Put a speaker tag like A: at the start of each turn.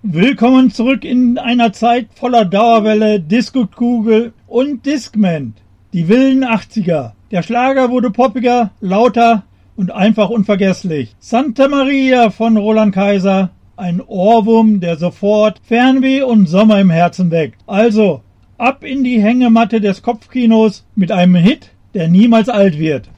A: Willkommen zurück in einer Zeit voller Dauerwelle, Disco-Kugel und Discman. Die wilden 80er. Der Schlager wurde poppiger, lauter und einfach unvergesslich. Santa Maria von Roland Kaiser. Ein Ohrwurm, der sofort Fernweh und Sommer im Herzen weckt. Also, ab in die Hängematte des Kopfkinos mit einem Hit, der niemals alt wird.